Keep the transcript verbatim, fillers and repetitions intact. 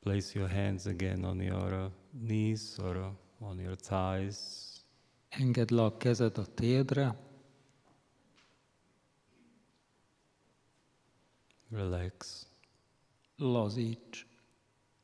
place your hands again on your uh, knees or uh, on your thighs. Engedd le a kezed a térdre. Relax. Lazíts.